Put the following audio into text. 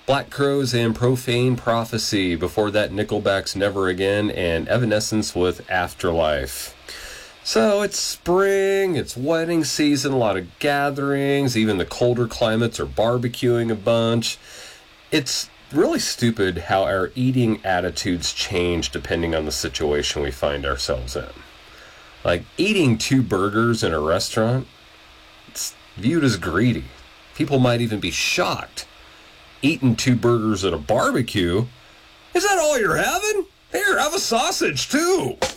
Black Crowes and Profane Prophecy. Before that, Nickelback's Never Again, and Evanescence with Afterlife. So it's spring, it's wedding season, a lot of gatherings, even the colder climates are barbecuing a bunch. It's really stupid how our eating attitudes change depending on the situation we find ourselves in. Like eating 2 burgers in a restaurant, it's viewed as greedy. People might even be shocked. Eating 2 burgers at a barbecue, is that all you're having? Here, have a sausage too.